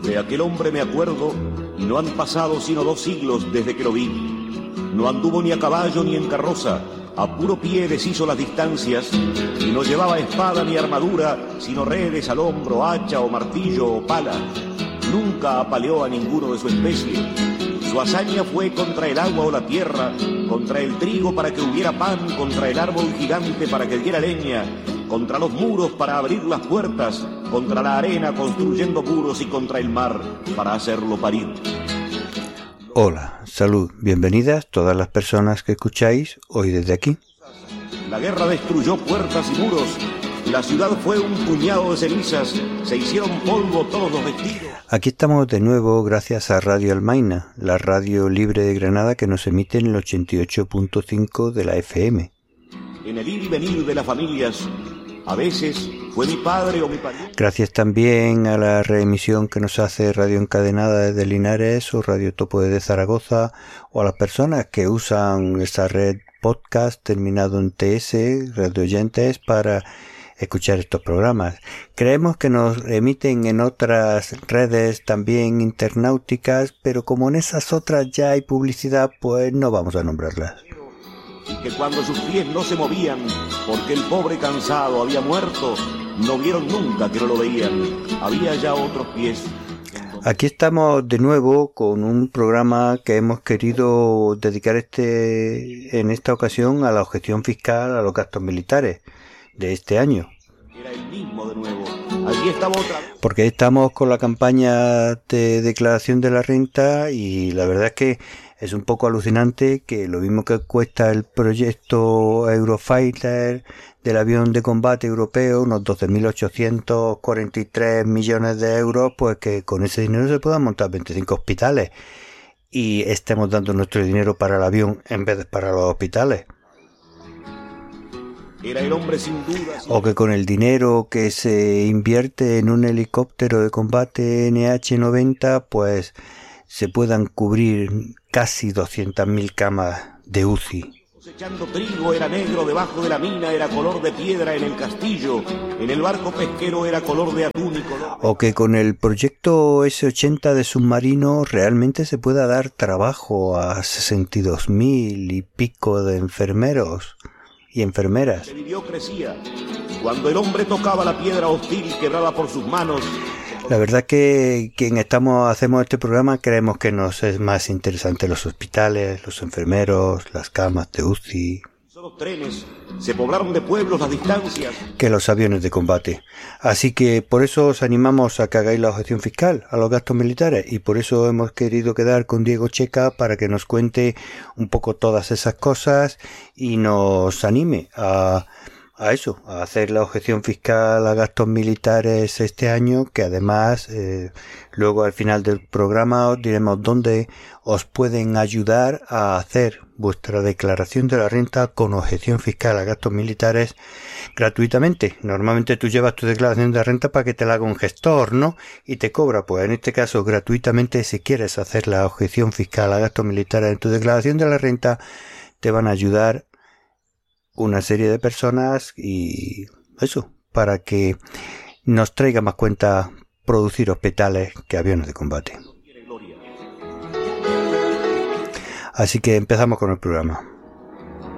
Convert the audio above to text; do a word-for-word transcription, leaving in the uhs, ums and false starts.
De aquel hombre me acuerdo, y no han pasado sino dos siglos desde que lo vi. No anduvo ni a caballo ni en carroza, a puro pie deshizo las distancias, y no llevaba espada ni armadura, sino redes al hombro, hacha o martillo o pala. Nunca apaleó a ninguno de su especie. Su hazaña fue contra el agua o la tierra, contra el trigo para que hubiera pan, contra el árbol gigante para que diera leña, contra los muros para abrir las puertas, contra la arena construyendo muros y contra el mar para hacerlo parir. Hola, salud, bienvenidas todas las personas que escucháis hoy desde aquí. La guerra destruyó puertas y muros, la ciudad fue un puñado de cenizas, se hicieron polvo todos los vestidos. Aquí estamos de nuevo gracias a Radio Almaina, la radio libre de Granada que nos emite en el ochenta y ocho punto cinco de la F M. En el ir y venir de las familias, a veces fue mi padre o mi pariente. Gracias también a la reemisión que nos hace Radio Encadenada desde Linares o Radio Topo de Zaragoza, o a las personas que usan esa red podcast terminado en T S, Radio Oyentes, para escuchar estos programas. Creemos que nos emiten en otras redes también internauticas, pero como en esas otras ya hay publicidad, pues no vamos a nombrarlas. Y que cuando sus pies no se movían, porque el pobre cansado había muerto, no vieron nunca que no lo veían. Había ya otros pies. Aquí estamos de nuevo con un programa que hemos querido dedicar este en esta ocasión a la objeción fiscal a los gastos militares de este año. Era el mismo de nuevo. Allí estaba otra vez. Porque estamos con la campaña de declaración de la renta y la verdad es que es un poco alucinante que lo mismo que cuesta el proyecto Eurofighter del avión de combate europeo, unos doce mil ochocientos cuarenta y tres millones de euros, pues que con ese dinero se puedan montar veinticinco hospitales y estemos dando nuestro dinero para el avión en vez de para los hospitales. Era el hombre sin duda. Sin... O que con el dinero que se invierte en un helicóptero de combate N H noventa, pues se puedan cubrir casi doscientas mil camas de U C I. Cosechando trigo era negro, debajo de la mina era color de piedra en el castillo, en el barco pesquero era color de atún y color... O que con el proyecto ese ochenta de submarino realmente se pueda dar trabajo a sesenta y dos mil y pico de enfermeros y enfermeras. El vivió crecía. Cuando el hombre tocaba la piedra hostil quebrada por sus manos. La verdad que quien estamos hacemos este programa creemos que nos es más interesante los hospitales, los enfermeros, las camas de U C I. Los trenes se poblaron de pueblos las distancias. Que los aviones de combate. Así que por eso os animamos a que hagáis la objeción fiscal a los gastos militares y por eso hemos querido quedar con Diego Checa para que nos cuente un poco todas esas cosas y nos anime a, a eso, a hacer la objeción fiscal a gastos militares este año, que además eh, luego al final del programa os diremos dónde os pueden ayudar a hacer vuestra declaración de la renta con objeción fiscal a gastos militares gratuitamente. Normalmente tú llevas tu declaración de renta para que te la haga un gestor, ¿no? Y te cobra, pues en este caso gratuitamente. Si quieres hacer la objeción fiscal a gastos militares en tu declaración de la renta, te van a ayudar una serie de personas y eso, para que nos traiga más cuenta producir hospitales que aviones de combate. Así que empezamos con el programa.